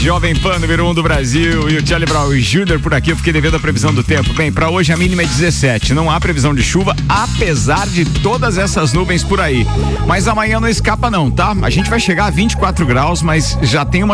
Jovem Pan, número 1 do Brasil, e o Charlie Brown Jr. por aqui. Eu fiquei devendo a previsão do tempo. Bem, pra hoje a mínima é 17. Não há previsão de chuva, apesar de todas essas nuvens por aí. Mas amanhã não escapa não, tá? A gente vai chegar a 24 graus, mas já tem uma